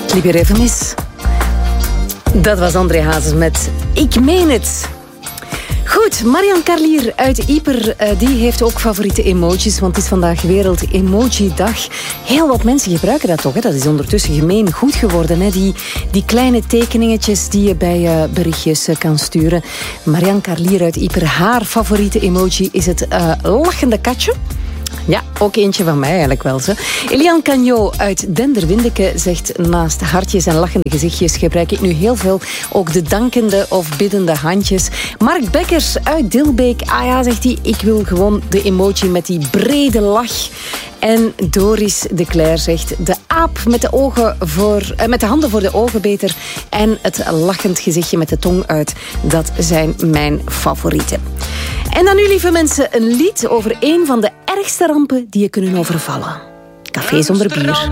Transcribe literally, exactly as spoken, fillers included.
Het liep hier even mis. Dat was André Hazes met Ik meen het. Goed, Marian Carlier uit Ieper, uh, die heeft ook favoriete emojis, want het is vandaag Wereld Emoji Dag. Heel wat mensen gebruiken dat toch, hè? Dat is ondertussen gemeen goed geworden, hè? Die, die kleine tekeningetjes die je bij uh, berichtjes uh, kan sturen. Marian Carlier uit Ieper, haar favoriete emoji is het uh, lachende katje. Ja, ook eentje van mij eigenlijk wel. Zo. Eliane Cagnot uit Denderwindeke zegt, naast hartjes en lachende gezichtjes gebruik ik nu heel veel ook de dankende of biddende handjes. Mark Bekkers uit Dilbeek, ah ja, zegt hij, ik wil gewoon de emoji met die brede lach. En Doris de Cler zegt, de aap met de, ogen voor, eh, met de handen voor de ogen beter en het lachend gezichtje met de tong uit. Dat zijn mijn favorieten. En dan nu, lieve mensen, een lied over een van de ergste rampen die je kunnen overvallen. Café zonder bier.